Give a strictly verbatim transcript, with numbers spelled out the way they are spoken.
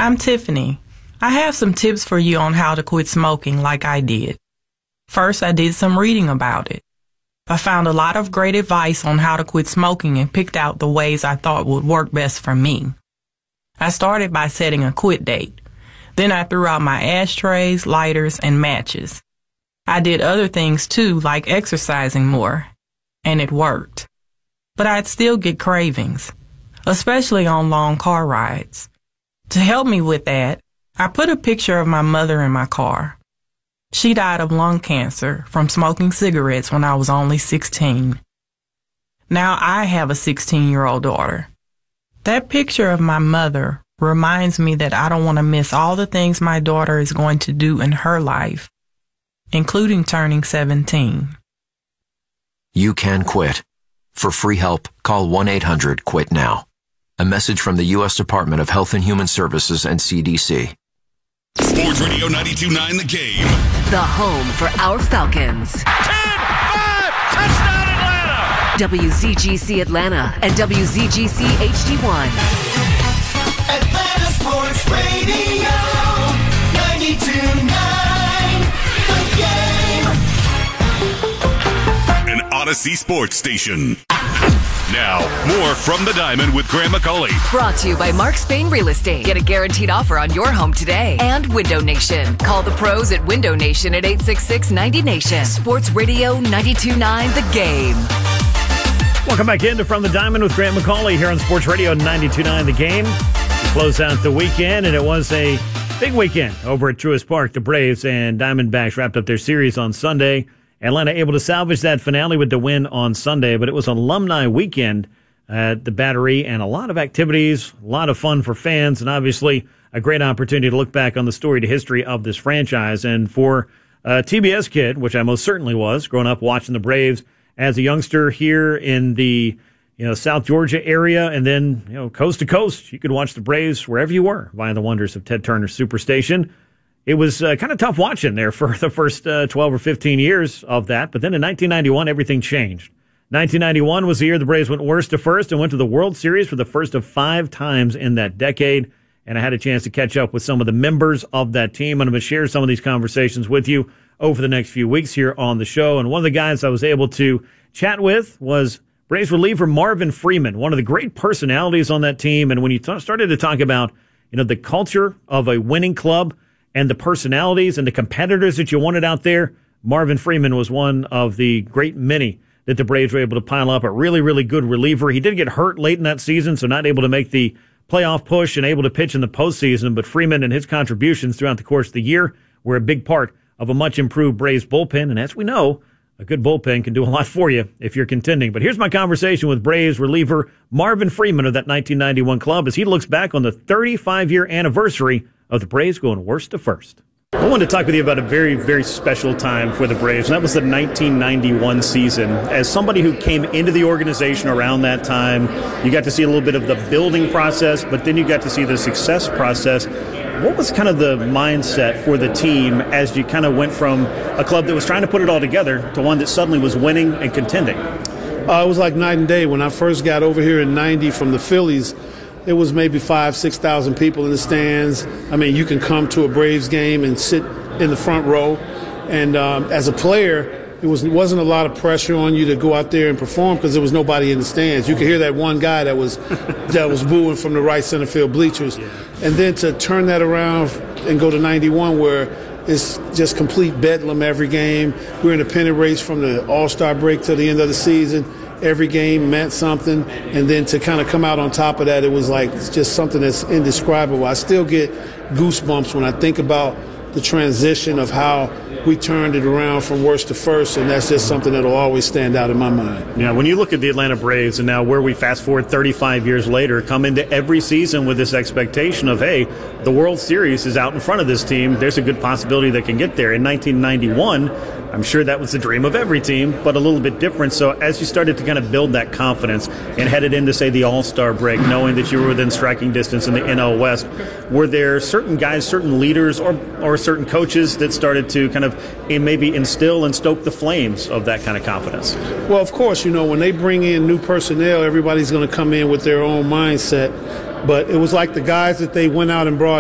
I'm Tiffany. I have some tips for you on how to quit smoking like I did. First, I did some reading about it. I found a lot of great advice on how to quit smoking and picked out the ways I thought would work best for me. I started by setting a quit date. Then I threw out my ashtrays, lighters, and matches. I did other things too, like exercising more, and it worked. But I'd still get cravings, especially on long car rides. To help me with that, I put a picture of my mother in my car. She died of lung cancer from smoking cigarettes when I was only sixteen. Now I have a sixteen-year-old daughter. That picture of my mother reminds me that I don't want to miss all the things my daughter is going to do in her life, including turning seventeen. You can quit. For free help, call one eight hundred quit now. A message from the U S Department of Health and Human Services and C D C. Sports Radio ninety-two point nine The Game. The home for our Falcons. ten five, touchdown Atlanta! W Z G C Atlanta and W Z G C H D one. Atlanta Sports Radio ninety-two point nine The Game. An Odyssey Sports Station. Now, more from the Diamond with Graham McCauley. Brought to you by Mark Spain Real Estate. Get a guaranteed offer on your home today. And Window Nation. Call the pros at Window Nation at eight six six, ninety Nation. Sports Radio ninety-two point nine The Game. Welcome back into From the Diamond with Graham McCauley here on Sports Radio ninety-two point nine The Game. We close out the weekend, and it was a big weekend over at Truist Park. The Braves and Diamondbacks wrapped up their series on Sunday. Atlanta able to salvage that finale with the win on Sunday, but it was an alumni weekend at the Battery and a lot of activities, a lot of fun for fans, and obviously a great opportunity to look back on the storied history of this franchise. And for a T B S kid, which I most certainly was, growing up watching the Braves as a youngster here in the you know South Georgia area, and then you know coast to coast, you could watch the Braves wherever you were via the wonders of Ted Turner Superstation. It was uh, kind of tough watching there for the first uh, twelve or fifteen years of that. But then in nineteen ninety-one, everything changed. nineteen ninety-one was the year the Braves went worst to first and went to the World Series for the first of five times in that decade. And I had a chance to catch up with some of the members of that team. I'm going to share some of these conversations with you over the next few weeks here on the show. And one of the guys I was able to chat with was Braves reliever Marvin Freeman, one of the great personalities on that team. And when you t- started to talk about, you know, the culture of a winning club, and the personalities and the competitors that you wanted out there, Marvin Freeman was one of the great many that the Braves were able to pile up. A really, really good reliever. He did get hurt late in that season, so not able to make the playoff push and able to pitch in the postseason. But Freeman and his contributions throughout the course of the year were a big part of a much improved Braves bullpen. And as we know, a good bullpen can do a lot for you if you're contending. But here's my conversation with Braves reliever Marvin Freeman of that nineteen ninety-one club as he looks back on the thirty-five-year anniversary of the Braves going worst to first. I wanted to talk with you about a very, very special time for the Braves, and that was the nineteen ninety-one season. As somebody who came into the organization around that time, you got to see a little bit of the building process, but then you got to see the success process. What was kind of the mindset for the team as you kind of went from a club that was trying to put it all together to one that suddenly was winning and contending? Uh, it was like night and day. When I first got over here in ninety from the Phillies, it was maybe five, six thousand people in the stands. I mean, you can come to a Braves game and sit in the front row. And um, as a player, it was wasn't a lot of pressure on you to go out there and perform because there was nobody in the stands. You could hear that one guy that was that was booing from the right center field bleachers, and then to turn that around and go to ninety-one, where it's just complete bedlam every game. We're in a pennant race from the All-Star break to the end of the season. Every game meant something, and then to kind of come out on top of that, it was like it's just something that's indescribable. I still get goosebumps when I think about the transition of how we turned it around from worst to first, and that's just something that'll always stand out in my mind. Yeah, when you look at the Atlanta Braves and now where we fast forward thirty-five years later, come into every season with this expectation of, hey, the World Series is out in front of this team. There's a good possibility they can get there. In nineteen ninety-one, I'm sure that was the dream of every team, but a little bit different. So as you started to kind of build that confidence and headed into, say, the All-Star break, knowing that you were within striking distance in the N L West, were there certain guys, certain leaders, or or certain coaches that started to kind of maybe instill and stoke the flames of that kind of confidence? Well, of course, you know, when they bring in new personnel, everybody's going to come in with their own mindset. But it was like the guys that they went out and brought